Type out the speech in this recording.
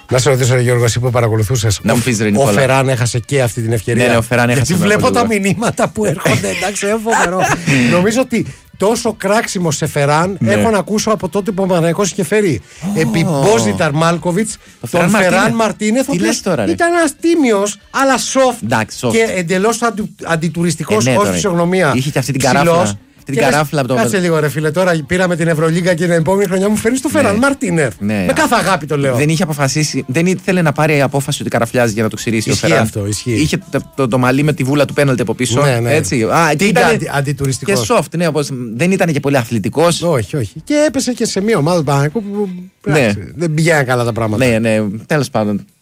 Να σε ρωτήσω, Γιώργο, εσύ που παρακολουθούσες. Ο Φεράν έχασε και αυτή την ευκαιρία. Ναι, ο Φεράν έχασε. Γιατί βλέπω τα μηνύματα που έρχονται. Εντάξει, φοβερό. Νομίζω ότι τόσο κράξιμο σε Φεράν έχω να ακούσω από τότε που ο Παναθηναϊκός είχε φέρει επί Μπόζιταρ Μάλκοβιτς τον Φεράν Μαρτίνεθ. Τι λες τώρα, ρε? Ήταν ένας τίμιος, αλλά soft και εντελώς αντιτουριστικός, όχι φυσιογνωμία. Είχε και αυτή την καράφλα. Κάτσε λίγο, ρε φίλε. Τώρα πήραμε την Ευρωλίγκα και την επόμενη χρονιά μου φέρνει στο Φεράν Μαρτίνεθ. Με κάθε αγάπη το λέω. Δεν είχε αποφασίσει, δεν ήθελε να πάρει απόφαση ότι καραφλιάζει για να το ξηρίσει ο Φεράν. Αυτό, ισχύει. Είχε το μαλλί με τη βούλα του πέναλτι από πίσω. Έτσι. Ήταν αντιτουριστικός. Και soft, ναι, δεν ήταν και πολύ αθλητικός. Όχι. Και έπεσε και σε μία ομάδα του Παναθηναϊκού που δεν πηγαίνουν καλά τα πράγματα. Ναι, τέλος πάντων.